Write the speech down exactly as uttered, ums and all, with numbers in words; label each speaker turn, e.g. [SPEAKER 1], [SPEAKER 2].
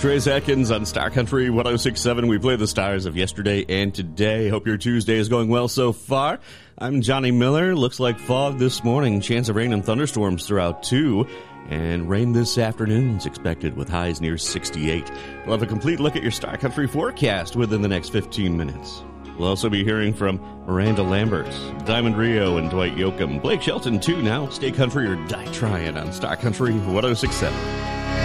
[SPEAKER 1] Trace Atkins on Star Country one oh six point seven. We play the stars of yesterday and today. Hope your Tuesday is going well so far. I'm Johnny Miller. Looks like fog this morning. Chance of rain and thunderstorms throughout, too. And rain this afternoon is expected with highs near sixty-eight. We'll have a complete look at your Star Country forecast within the next fifteen minutes. We'll also be hearing from Miranda Lambert, Diamond Rio, and Dwight Yoakam. Blake Shelton, too, now. Stay country or die trying on Star Country one oh six point seven.